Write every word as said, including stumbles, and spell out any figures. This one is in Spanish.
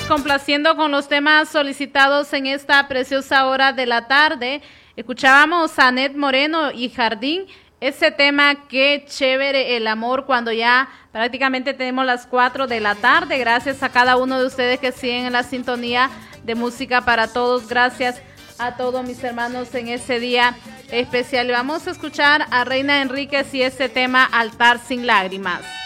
complaciendo con los temas solicitados en esta preciosa hora de la tarde. Escuchábamos a Anet Moreno y Jardín, ese tema Qué chévere el amor, cuando ya prácticamente tenemos las cuatro de la tarde. Gracias a cada uno de ustedes que siguen en la sintonía de Música para Todos. Gracias a todos mis hermanos en ese día especial. Vamos a escuchar a Reina Enríquez y ese tema Altar sin lágrimas.